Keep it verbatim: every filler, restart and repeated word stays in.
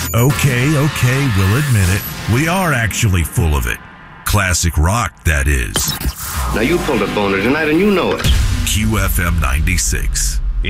Okay, okay, we'll admit it. We are actually full of it. Classic rock, that is. Now you pulled a boner tonight and you know it. Q F M ninety-six.